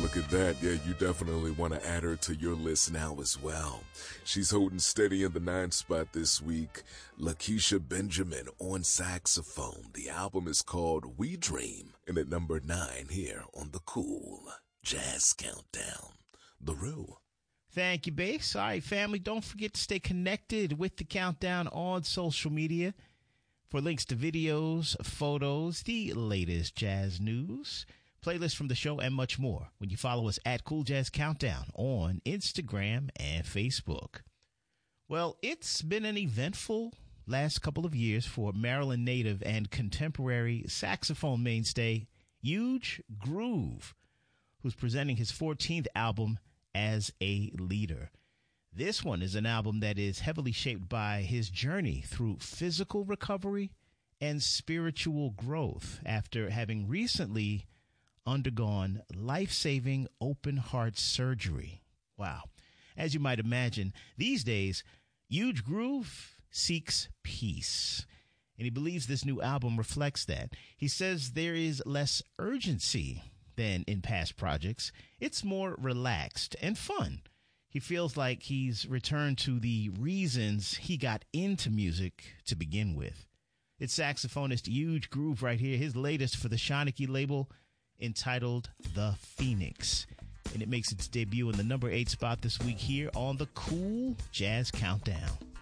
Look at that. Yeah, you definitely want to add her to your list now as well. She's holding steady in the 9th spot this week. Lakeisha Benjamin on saxophone. The album is called We Dream, and at number 9 here on the Cool Jazz Countdown. The Roo. Thank you, Bass. All right, family, don't forget to stay connected with the Countdown on social media for links to videos, photos, the latest jazz news, playlists from the show, and much more when you follow us at Cool Jazz Countdown on Instagram and Facebook. Well, it's been an eventful last couple of years for Maryland native and contemporary saxophone mainstay Huge Groove, who's presenting his 14th album as a leader. This one is an album that is heavily shaped by his journey through physical recovery and spiritual growth after having recently undergone life-saving open heart surgery. Wow. As you might imagine, these days, Huge Groove seeks peace, and he believes this new album reflects that. He says there is less urgency than in past projects. It's more relaxed and fun. He feels like he's returned to the reasons he got into music to begin with. It's saxophonist Huge Groove right here, his latest for the Shanachie label, entitled The Phoenix. And it makes its debut in the number 8 spot this week here on the Cool Jazz Countdown.